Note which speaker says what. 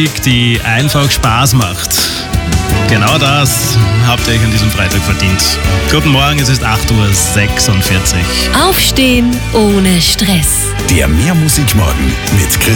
Speaker 1: die einfach Spaß macht. Genau das habt ihr euch an diesem Freitag verdient. Guten Morgen, es ist 8:46 Uhr.
Speaker 2: Aufstehen ohne Stress.
Speaker 3: Der Mehrmusikmorgen mit